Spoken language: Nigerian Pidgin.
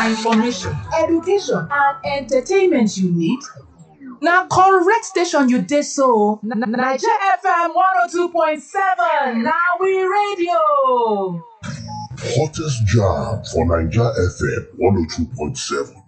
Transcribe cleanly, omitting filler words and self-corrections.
na information, education and entertainment you need? Na correct station you dey so. Naija FM 102.7 na we radio. Hottest jam for Naija FM 102.7.